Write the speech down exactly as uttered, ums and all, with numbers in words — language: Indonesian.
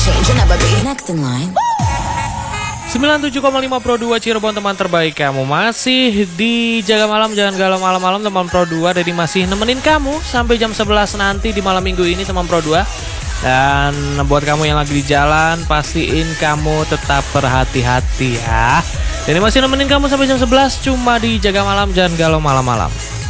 change, you'll never be next in line. sembilan puluh tujuh koma lima Pro dua Cirebon, teman terbaik kamu. Masih di Jaga Malam, jangan galau malam-malam, teman Pro dua. Jadi masih nemenin kamu sampai jam sebelas nanti di malam minggu ini, teman Pro dua. Dan buat kamu yang lagi di jalan, pastiin kamu tetap berhati-hati ya. Jadi masih nemenin kamu sampai jam sebelas cuma di Jaga Malam, jangan galau malam-malam.